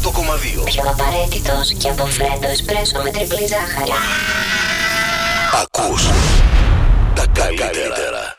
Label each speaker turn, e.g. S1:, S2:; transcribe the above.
S1: 100,2.
S2: Πιο απαραίτητος και από φρέντο εσπρέσο με τριπλή ζάχαρη.
S1: Ακούς τα καλύτερα.